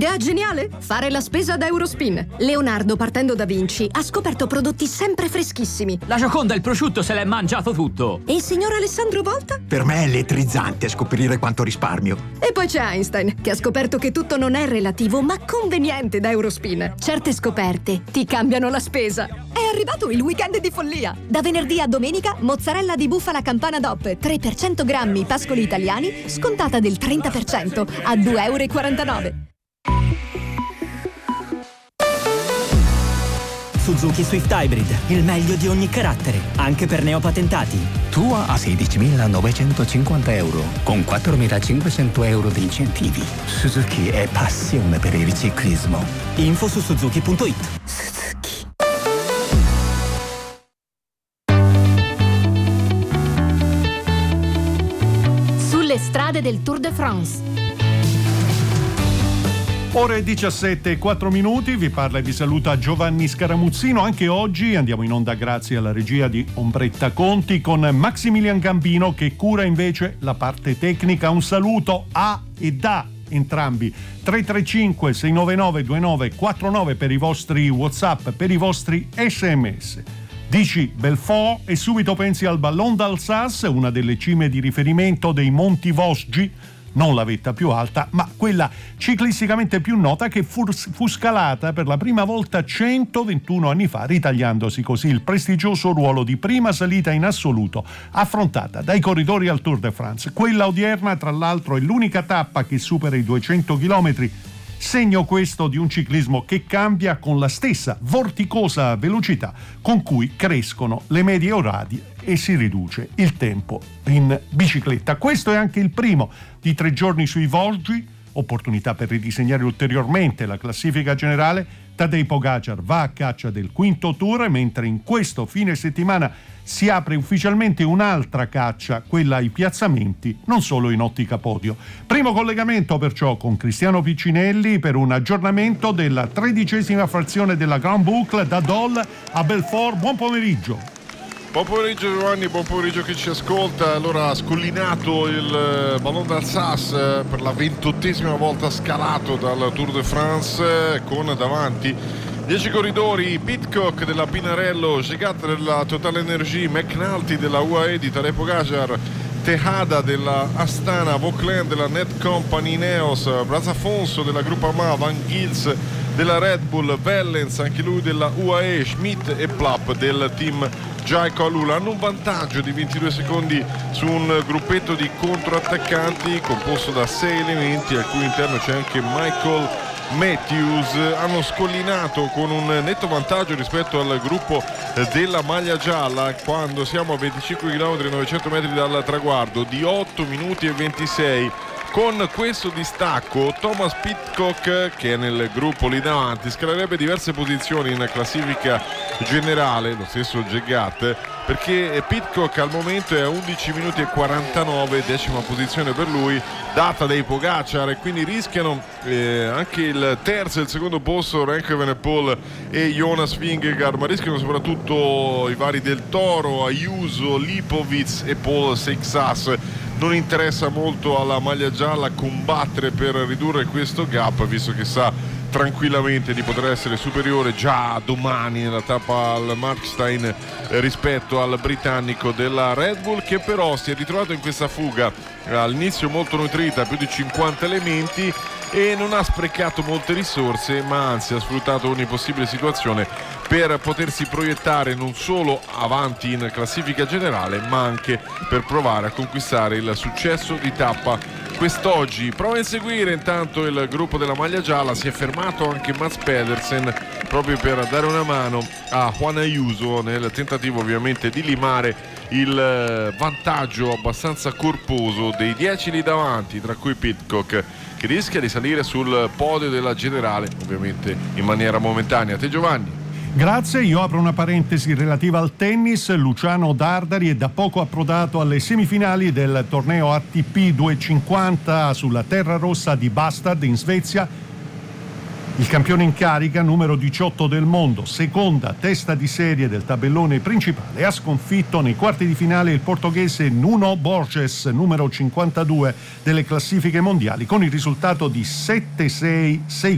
Idea geniale? Fare la spesa ad Eurospin. Leonardo, partendo da Vinci, ha scoperto prodotti sempre freschissimi. La Gioconda, il prosciutto, se l'è mangiato tutto. E il signor Alessandro Volta? Per me è elettrizzante scoprire quanto risparmio. E poi c'è Einstein, che ha scoperto che tutto non è relativo, ma conveniente da Eurospin. Certe scoperte ti cambiano la spesa. È arrivato il weekend di follia. Da venerdì a domenica, mozzarella di bufala Campana DOP, 3 per 100 grammi, pascoli italiani, scontata del 30% a €2,49. Suzuki Swift Hybrid, il meglio di ogni carattere, anche per neopatentati. Tua a €16.950, con €4.500 di incentivi. Suzuki è passione per il ciclismo. Info su suzuki.it. Suzuki. Sulle strade del Tour de France. Ore 17:04, vi parla e vi saluta Giovanni Scaramuzzino. Anche oggi andiamo in onda grazie alla regia di Ombretta Conti con Maximilian Gambino che cura invece la parte tecnica. Un saluto a e da entrambi. 335 699 2949 per i vostri WhatsApp, per i vostri SMS. Dici Belfort e subito pensi al Ballon d'Alsace, una delle cime di riferimento dei Monti Vosgi, non la vetta più alta, ma quella ciclisticamente più nota che fu scalata per la prima volta 121 anni fa, ritagliandosi così il prestigioso ruolo di prima salita in assoluto affrontata dai corridori al Tour de France. Quella odierna, tra l'altro, è l'unica tappa che supera i 200 chilometri, segno questo di un ciclismo che cambia con la stessa vorticosa velocità con cui crescono le medie orarie e si riduce il tempo in bicicletta. Questo è anche il primo di 3 giorni sui Vosgi, opportunità per ridisegnare ulteriormente la classifica generale. Tadej Pogacar va a caccia del quinto Tour, mentre in questo fine settimana si apre ufficialmente un'altra caccia, quella ai piazzamenti, non solo in ottica podio. Primo collegamento perciò con Cristiano Piccinelli per un aggiornamento della 13ª frazione della Grand Boucle da Dole a Belfort. Buon pomeriggio. Buon pomeriggio Giovanni, buon pomeriggio chi ci ascolta. Allora, scollinato il Ballon d'Alsace per la 28ª volta scalato dal Tour de France, con davanti 10 corridori: Pidcock della Pinarello, Gegat della Total Energy, McNulty della UAE di Tadej Pogacar, Tejada della Astana, Vauclin della Net Company Ineos, Brazafonso della Groupama, Van Gils della Red Bull, Wellens anche lui della UAE, Schmidt e Plapp del team Jayco Alula. Hanno un vantaggio di 22 secondi su un gruppetto di controattaccanti composto da 6 elementi, al cui interno c'è anche Michael Matthews. Hanno scollinato con un netto vantaggio rispetto al gruppo della maglia gialla, quando siamo a 25 km e 900 metri dal traguardo, di 8 minuti e 26. Con questo distacco Thomas Pidcock, che è nel gruppo lì davanti, scalerebbe diverse posizioni in classifica generale, lo stesso Gegat, perché Pidcock al momento è a 11 minuti e 49, 10ª posizione per lui, data dai Pogacar, e quindi rischiano anche il terzo e il secondo posto Remco Evenepoel e Jonas Vingegaard, ma rischiano soprattutto i vari Del Toro, Ayuso, Lipovic e Paul Seixas. Non interessa molto alla maglia gialla combattere per ridurre questo gap, visto che sa tranquillamente di poter essere superiore già domani nella tappa al Markstein rispetto al britannico della Red Bull, che però si è ritrovato in questa fuga all'inizio molto nutrita, più di 50 elementi, e non ha sprecato molte risorse, ma anzi ha sfruttato ogni possibile situazione per potersi proiettare non solo avanti in classifica generale, ma anche per provare a conquistare il successo di tappa quest'oggi. Prova a inseguire intanto il gruppo della maglia gialla, si è fermato anche Mats Pedersen proprio per dare una mano a Juan Ayuso nel tentativo ovviamente di limare il vantaggio abbastanza corposo dei 10 lì davanti, tra cui Pidcock, che rischia di salire sul podio della generale, ovviamente in maniera momentanea. Te Giovanni. Grazie, io apro una parentesi relativa al tennis. Luciano Dardari è da poco approdato alle semifinali del torneo ATP 250 sulla terra rossa di Bastad in Svezia. Il campione in carica, numero 18 del mondo, seconda testa di serie del tabellone principale, ha sconfitto nei quarti di finale il portoghese Nuno Borges, numero 52 delle classifiche mondiali, con il risultato di 7-6, 6